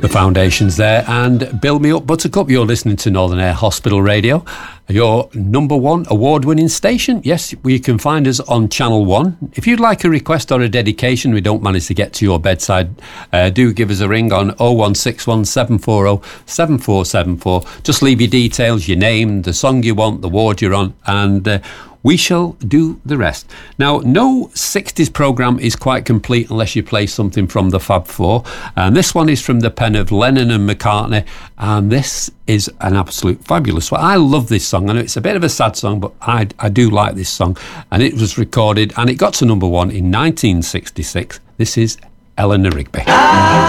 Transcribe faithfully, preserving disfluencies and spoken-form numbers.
Foundations there, and Build Me Up Buttercup. You're listening to Northern Air Hospital Radio, your number one award-winning station. Yes, you can find us on Channel one. If you'd like a request or a dedication, we don't manage to get to your bedside, uh, do give us a ring on oh one six one, seven four oh, seven four seven four. Just leave your details, your name, the song you want, the ward you're on, and uh, we shall do the rest. Now, no sixties programme is quite complete unless you play something from the Fab Four. And this one is from the pen of Lennon and McCartney. And this is an absolute fabulous one. I love this song. I know it's a bit of a sad song, but I, I do like this song. And it was recorded and it got to number one in nineteen sixty-six. This is Eleanor Rigby.